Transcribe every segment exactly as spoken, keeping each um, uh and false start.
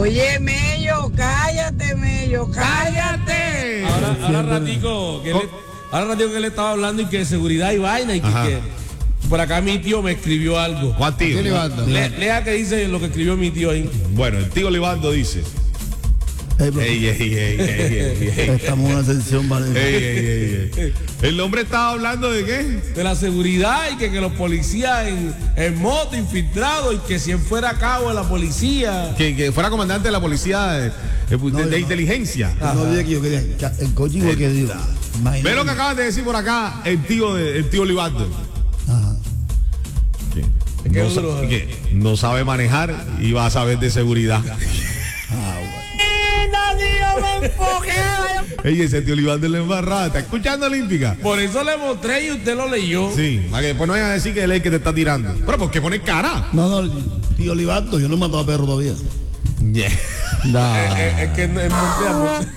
Oye, Mello, cállate, Mello, cállate. Ahora, ahora ratico, que le, ahora ratico que le estaba hablando y que de seguridad y vaina y que, que por acá mi tío me escribió algo. ¿Cuál tío? Le, lea que dice lo que escribió mi tío ahí. Bueno, el tío Libardo dice. Ey, bro. Ey, ey, ey, ey, ey, ey. Estamos en una sesión, vale. Ey, ey, ey, ey. El hombre estaba hablando de qué? De la seguridad y que, que los policías en, en moto infiltrados y que si él fuera a cabo de la policía. Que, que fuera comandante de la policía de, de, No, de no. inteligencia. No dije que yo quería. El coche igual que digo. Ve lo que acabas de decir por acá el tío, de, el tío Libardo. Ajá. Que Qué no, duro, sa- eh. que no sabe manejar y va a saber de seguridad. Ah, bueno. Ey, ese tío Libardo le embarrada. ¿Está escuchando Olímpica? Por eso le mostré y usted lo leyó. Sí, para que después no vayan a decir que él es el que te está tirando. Pero ¿por qué pone cara? No, no, tío Libardo, yo no he matado a perro todavía. Yeah. Eh, eh, es que no es Monte.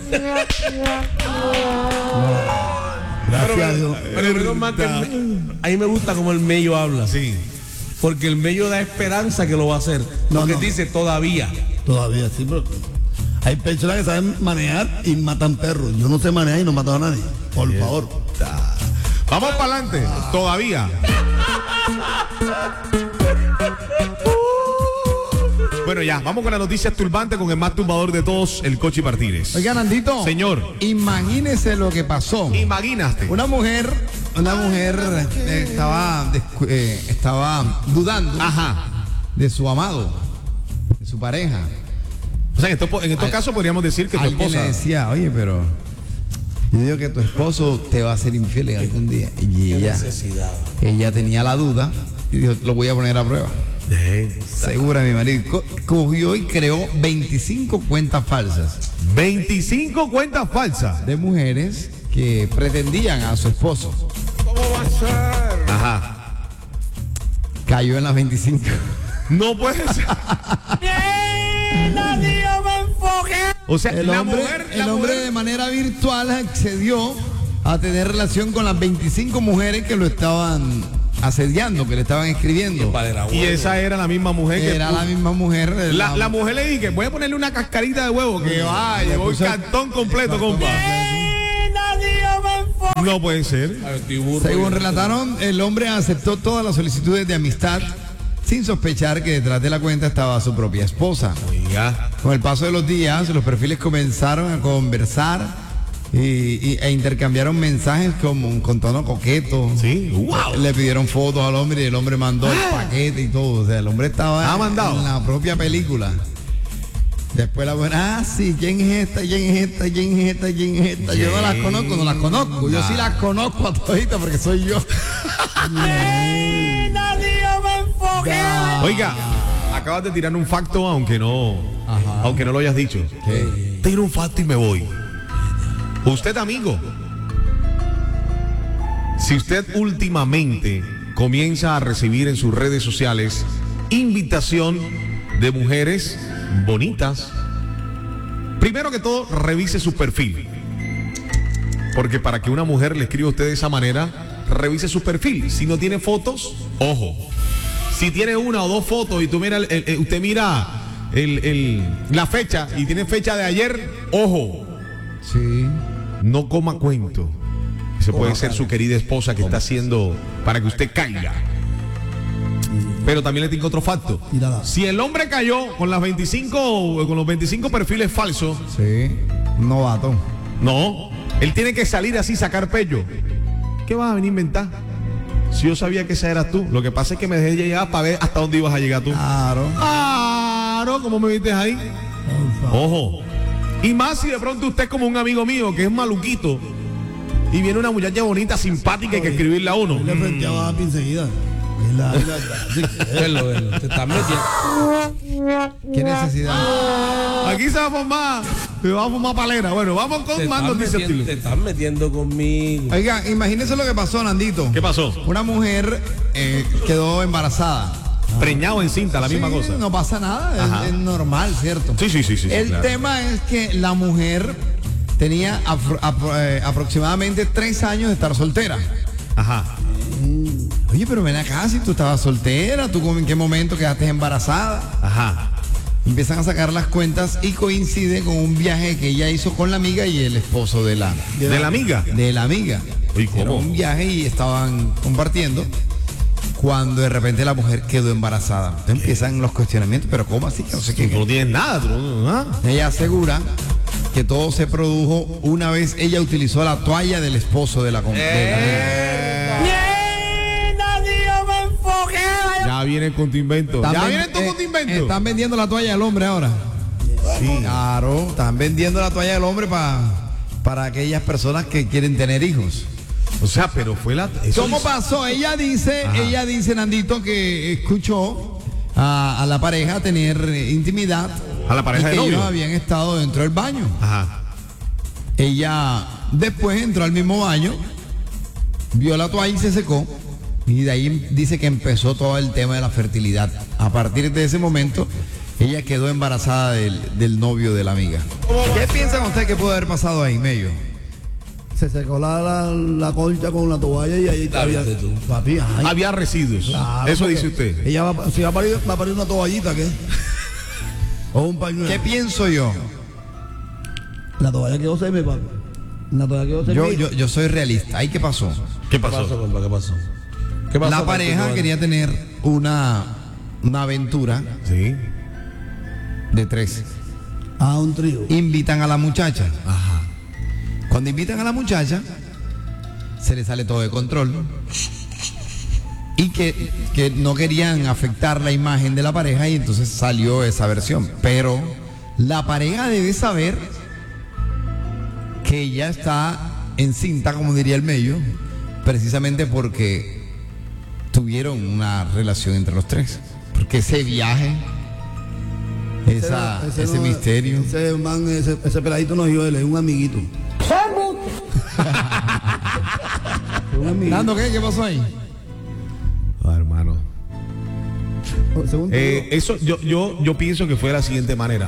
Gracias a Dios. Pero menos mal que el me- a mí me gusta como el Mello habla. Sí. Porque el Mello da esperanza que lo va a hacer. No, Porque no. dice todavía. Todavía, sí, pero hay personas que saben manejar y matan perros. Yo no sé manejar y no mato a nadie. Por favor. Vamos para adelante. Todavía. Bueno, ya, vamos con las noticias turbantes con el más turbador de todos, el Cochi Martínez. Oiga, Nandito. Señor. Imagínese lo que pasó. Imagínate. Una mujer, una mujer eh, estaba, descu- eh, estaba dudando Ajá. de su amado, de su pareja. O sea, en estos, en estos Al- casos podríamos decir que tu Alguien esposa. le decía, oye, pero yo digo que tu esposo te va a ser infiel en algún día. Y ella, Necesidad. ella tenía la duda y dijo, lo voy a poner a prueba. Segura mi marido. Co- cogió y creó veinticinco cuentas falsas veinticinco cuentas falsas. de mujeres que pretendían a su esposo. Ajá. Cayó en las veinticinco. No puede ser. O sea, El la hombre, mujer, el la hombre mujer- de manera virtual accedió a tener relación con las veinticinco mujeres que lo estaban asediando, que le estaban escribiendo. Padre era Y bueno. esa era la misma mujer que Era la misma mujer. eh, La, la mujer le dije, voy a ponerle una cascarita de huevo, que va, Le llevó el puso- cartón completo, compa. No puede ser. A ver, estoy burro. Según relataron, el hombre aceptó todas las solicitudes de amistad sin sospechar que detrás de la cuenta estaba su propia esposa. Oiga. Con el paso de los días, los perfiles comenzaron a conversar y, y- e intercambiaron mensajes como con tono coqueto. Sí. Wow. Le pidieron fotos al hombre y el hombre mandó el paquete y todo. O sea, el hombre estaba Ah, mandado. en la propia película. Después la mujer, ah, sí, ¿quién es esta? ¿Quién es esta? ¿Quién es esta? ¿Quién es esta? Yo no las conozco, no las conozco. Yo sí las conozco a toditas porque soy yo. Oiga, acabas de tirar un facto, aunque no, aunque no lo hayas dicho. Tiro un facto y me voy. Usted, amigo, si usted últimamente comienza a recibir en sus redes sociales invitación de mujeres bonitas, primero que todo, revise su perfil. Porque para que una mujer le escriba a usted de esa manera, revise su perfil. Si no tiene fotos, ojo. Si tiene una o dos fotos y tú mira, el- el- usted mira el- el- la fecha y tiene fecha de ayer, ojo. Sí. No coma cuento. Ese puede ser su querida esposa que está haciendo para que usted caiga. Pero también le tengo otro facto. Tírala. Si el hombre cayó con las veinticinco, con los veinticinco perfiles falsos, Sí. Un novato. no, él tiene que salir así, sacar pello. ¿Qué vas a venir a inventar? Si yo sabía que esa eras tú, lo que pasa es que me dejé llegar para ver hasta dónde ibas a llegar tú. Claro. Claro, ¿cómo me viste ahí? Ojo. Y más si de pronto usted es como un amigo mío que es maluquito y viene una muchacha bonita, simpática, hay que escribirle a uno. Le frente a Bapi enseguida. Es la- es la- sí, Verlo, verlo. Te estás metiendo. ¿Qué necesidad? Aquí se va a formar, se va a formar palera. Bueno, vamos Te con más estás noticias. metiendo, te estás metiendo conmigo. Oiga, imagínese lo que pasó, Nandito. ¿Qué pasó? Una mujer eh, quedó embarazada. Preñado en cinta, la misma Sí, cosa. No pasa nada, Ajá. es, es normal, ¿cierto? Sí, sí, sí, sí. sí, El claro. tema es que la mujer tenía afro- apro- eh, aproximadamente tres años de estar soltera. Ajá. Oye, pero ven acá, si tú estabas soltera, ¿tú en qué momento quedaste embarazada? Ajá. empiezan a sacar las cuentas y coincide con un viaje que ella hizo con la amiga y el esposo de la, ¿De la amiga? de la amiga. Uy, ¿cómo? Era un viaje y estaban compartiendo cuando de repente la mujer quedó embarazada. Entonces empiezan los cuestionamientos, pero ¿cómo así? No sé qué. Tú no tienes nada, tú no, ¿ah? Ella asegura que todo se produjo una vez ella utilizó la toalla del esposo de la, com- de la amiga. Ya viene con tu invento. Están Ya ven- viene tú eh, con tu invento. Están vendiendo la toalla del hombre ahora. Sí. Claro, están vendiendo la toalla del hombre para para aquellas personas que quieren tener hijos. O sea, pero fue la. eso ¿Cómo hizo- pasó? Ella dice, Ajá. ella dice, Nandito, que escuchó a, a la pareja tener eh, intimidad. A la pareja y de que novio. ellos habían estado dentro del baño. Ajá. Ella después entró al mismo baño, vio la toalla y se secó. Y de ahí dice que empezó todo el tema de la fertilidad. A partir de ese momento, ella quedó embarazada del, del novio de la amiga. ¿Qué piensan ustedes que pudo haber pasado ahí, Mello? Se secó la, la, la concha con la toalla y ahí había. viste tú. Papi, ay, Había residuos. claro, Eso porque dice usted. Ella va, si va a parir, va a parir una toallita, ¿qué? O un pañuelo. ¿Qué pienso yo? La toalla quedó semi, papi. La toalla quedó semi. Yo, yo, yo soy realista. ¿Ahí qué pasó? ¿Qué ¿Qué pasó, compa? ¿Qué pasó? ¿Qué pasó, La compa? pareja quería tener una, una aventura Sí. de tres. Ah, un trío. Invitan a la muchacha. Ajá. Cuando invitan a la muchacha, se le sale todo de control. Y que, que no querían afectar la imagen de la pareja y entonces salió esa versión. Pero la pareja debe saber que ella está encinta, como diría el Mello, precisamente porque tuvieron una relación entre los tres. Porque ese viaje, esa, ese, no- misterio. Ese man, ese, ese peladito no es yo, él es un amiguito. un amiguito. Nando, ¿qué? ¿Qué pasó ahí? Ah, hermano. Según tú, Eh, eso yo, yo, yo pienso que fue de la siguiente manera.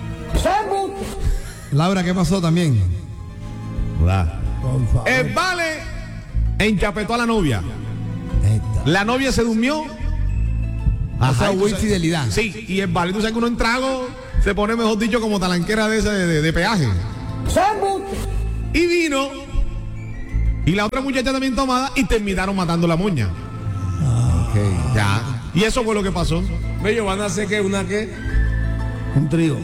Laura, ¿qué pasó también? ¿Verdad? por favor. El vale enchapetó a la novia. La novia se durmió. O sea, y tú hubo sabes- infidelidad. Sí, y el vale, tú sabes que uno en trago se pone, mejor dicho, como talanquera de ese de, de- de peaje. Y vino. Y la otra muchacha también tomada y terminaron matando la moña. Ok. Ya. Y eso fue lo que pasó. Bello, ¿van a hacer qué? ¿Una qué? Un trío.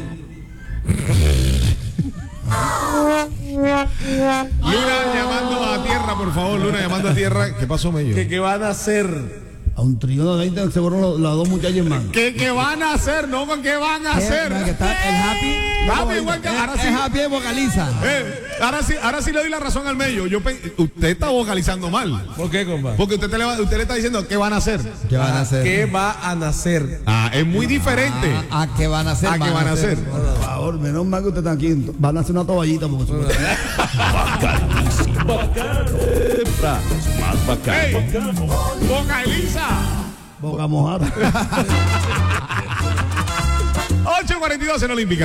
Luna llamando a tierra, por favor, Luna llamando a tierra. ¿Qué pasó, Mello? ¿Qué, qué van a hacer? A un trío no, ahí se fueron los- las dos muchachas más. ¿Qué, qué van a hacer? No, ¿con qué van a hacer? Que está el happy. Happy, igual que- ahora sí. Es happy vocaliza. Eh, ahora sí, ahora sí le doy la razón al Mello. Yo pe- usted está vocalizando mal. ¿Por qué, compa? Porque usted, te le, va- usted le está diciendo qué van a hacer. ¿Qué van a hacer? ¿Qué va a nacer? Ah, es muy diferente. ¿A qué van a hacer? ¿A qué van a hacer? Por favor, menos mal que usted está aquí. Van a hacer una toallita porque eso- ¡Ey! ¡Vocaliza! boca mojada. ocho cuarenta y dos en Olímpica.